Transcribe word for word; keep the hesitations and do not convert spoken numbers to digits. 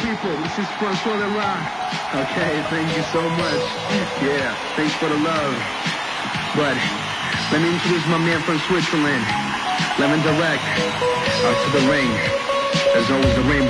people. This is Francois Leroy. Okay, thank you so much. Yeah, thanks for the love. But let me introduce my man from Switzerland. Lemon Direct. Out to the ring. There's always a rainbow.